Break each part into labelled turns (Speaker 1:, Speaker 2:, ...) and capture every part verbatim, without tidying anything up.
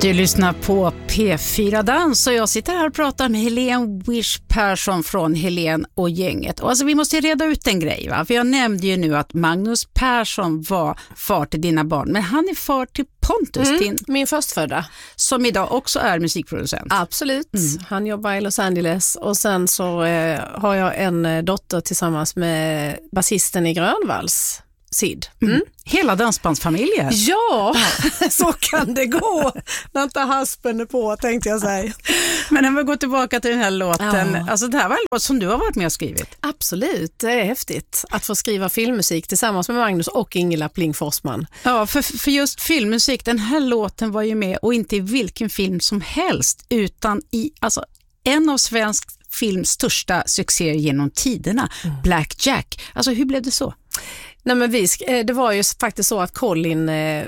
Speaker 1: Du lyssnar på P fyra Dans och jag sitter här och pratar med Helene Wish Persson från Helene och gänget. Och alltså vi måste reda ut en grej, va? För jag nämnde ju nu att Magnus Persson var far till dina barn, men han är far till Pontus,
Speaker 2: mm,
Speaker 1: din,
Speaker 2: min förstfödda.
Speaker 1: Som idag också är musikproducent.
Speaker 2: Absolut, mm. Han jobbar i Los Angeles och sen så eh, har jag en dotter tillsammans med basisten i Grönvalls, Sid. Mm.
Speaker 1: Mm. Hela dansbandsfamiljen.
Speaker 2: Ja, så kan det gå. När inte haspen är på, tänkte jag säga.
Speaker 1: Men när vi går tillbaka till den här låten,
Speaker 2: ja.
Speaker 1: Alltså det här var en låt som du har varit med och skrivit.
Speaker 2: Absolut, det är häftigt att få skriva filmmusik tillsammans med Magnus och Ingela Pling Forsman.
Speaker 1: Ja, för, för just filmmusik, den här låten var ju med och inte i vilken film som helst utan i alltså en av svensk films största succéer genom tiderna, mm. Black Jack. Alltså hur blev det så?
Speaker 2: Nej, men vi, det var ju faktiskt så att Colin,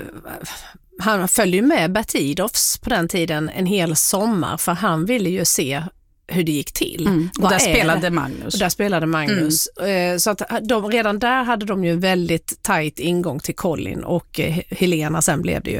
Speaker 2: han följde ju med Bert Idolfs på den tiden en hel sommar, för han ville ju se hur det gick till.
Speaker 1: Mm. Och där spelade Magnus.
Speaker 2: Och där spelade Magnus. Mm. Så att de, redan där hade de ju väldigt tajt ingång till Colin och Helena sen blev det ju.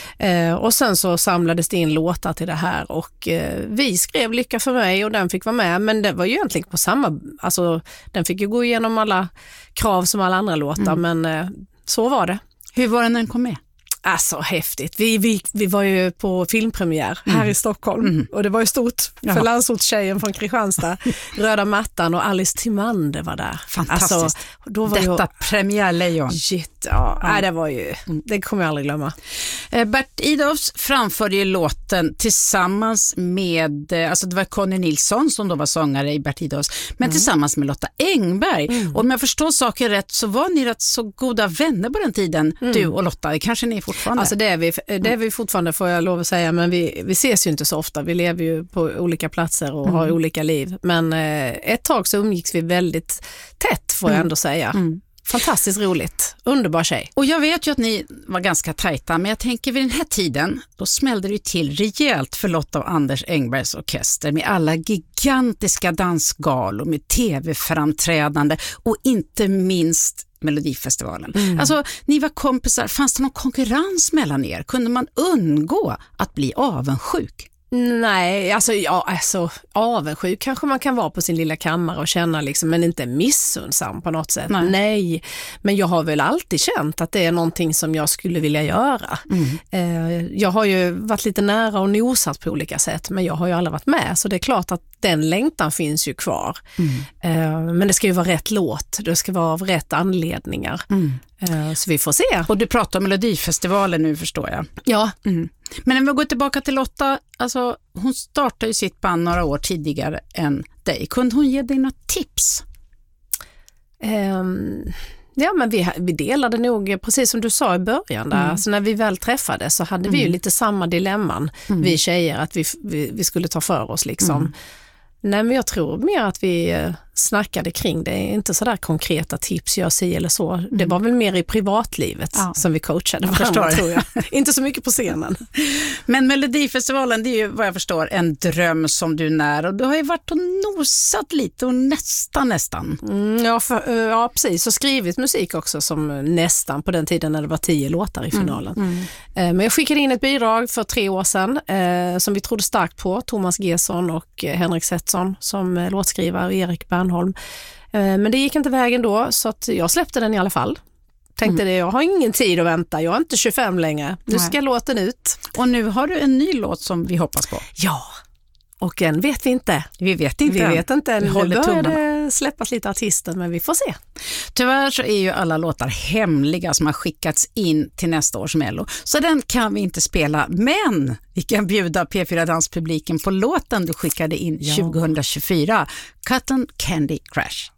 Speaker 2: Och sen så samlades det in låtar till det här och vi skrev Lycka för mig och den fick vara med, men det var ju egentligen på samma, alltså den fick ju gå igenom alla krav som alla andra låtar, mm. men så var det.
Speaker 1: Hur var den när den kom med?
Speaker 2: Alltså häftigt. Vi, vi, vi var ju på filmpremiär här mm. i Stockholm mm. och det var ju stort för Jaha. landsortstjejen från Kristianstad. Röda mattan och Alice Timander var där.
Speaker 1: Fantastiskt. Alltså,
Speaker 2: då var
Speaker 1: Detta
Speaker 2: ju,
Speaker 1: premiärlejon.
Speaker 2: Shit, ja. ja. Nej, det var ju, det kommer jag aldrig glömma.
Speaker 1: Bert Idolfs framförde ju låten tillsammans med, alltså det var Conny Nilsson som då var sångare i Bert Idolfs, men mm. tillsammans med Lotta Engberg. Mm. Och om jag förstår saker rätt så var ni rätt så goda vänner på den tiden, mm. du och Lotta. Kanske ni fortfarande.
Speaker 2: Alltså det är vi, det är vi fortfarande, får jag lov att säga, men vi, vi ses ju inte så ofta. Vi lever ju på olika platser och mm. har olika liv. Men eh, ett tag så umgicks vi väldigt tätt, får jag ändå säga. Mm. Fantastiskt roligt. Underbar tjej.
Speaker 1: Och jag vet ju att ni var ganska tajta, men jag tänker vid den här tiden, då smällde det ju till rejält för Lotta och Anders Engbergs orkester med alla gigantiska dansgalor, med tv-framträdande och inte minst Melodifestivalen. Mm. Alltså, ni var kompisar. Fanns det någon konkurrens mellan er? Kunde man undgå att bli avundsjuk?
Speaker 2: Nej, alltså, ja, alltså avundsjuk kanske man kan vara på sin lilla kammare och känna liksom, men inte missunnsam på något sätt. Nej. Nej, men jag har väl alltid känt att det är någonting som jag skulle vilja göra. Mm. Eh, jag har ju varit lite nära och nosat på olika sätt, men jag har ju aldrig varit med, så det är klart att den längtan finns ju kvar. Mm. Eh, men det ska ju vara rätt låt, det ska vara av rätt anledningar. Mm. Eh, så vi får se.
Speaker 1: Och du pratar om Melodifestivalen nu, förstår jag.
Speaker 2: Ja.
Speaker 1: Mm. Men om vi går tillbaka till Lotta, alltså hon startade ju sitt band några år tidigare än dig. Kunde hon ge dig några tips?
Speaker 2: Um, ja, men vi, vi delade nog, precis som du sa i början där, mm. alltså när vi väl träffades så hade mm. vi ju lite samma dilemman, mm. vi tjejer, att vi, vi, vi skulle ta för oss liksom. Mm. Nej, men jag tror mer att vi snackade kring det. Inte sådär konkreta tips, jag säger eller så. Mm. Det var väl mer i privatlivet ja. som vi coachade varandra, tror jag. Inte så mycket på scenen.
Speaker 1: Men Melodifestivalen, det är ju vad jag förstår en dröm som du när. Och du har ju varit och nosat lite och nästan nästan.
Speaker 2: Mm, ja, för, ja, precis. Och skrivit musik också som nästan på den tiden när det var tio låtar i finalen. Mm. Mm. Men jag skickade in ett bidrag för tre år sedan eh, som vi trodde starkt på. Thomas Gesson och Henrik Setson som låtskrivare och Erik Bernholm. Men det gick inte vägen då, så att jag släppte den i alla fall. Tänkte mm. det, jag har ingen tid att vänta, jag är inte tjugofem längre. Nu ska Nej. låten ut.
Speaker 1: Och nu har du en ny låt som vi hoppas på.
Speaker 2: Ja, och en vet vi inte.
Speaker 1: Vi vet inte.
Speaker 2: Vi
Speaker 1: än.
Speaker 2: vet inte än.
Speaker 1: Vi håller
Speaker 2: det började släppas lite artister, men vi får se.
Speaker 1: Tyvärr så är ju alla låtar hemliga som har skickats in till nästa års Mello. Så den kan vi inte spela, men vi kan bjuda P fyra Dans-publiken på låten du skickade in ja. tjugohundratjugofyra. Cotton Candy Crash.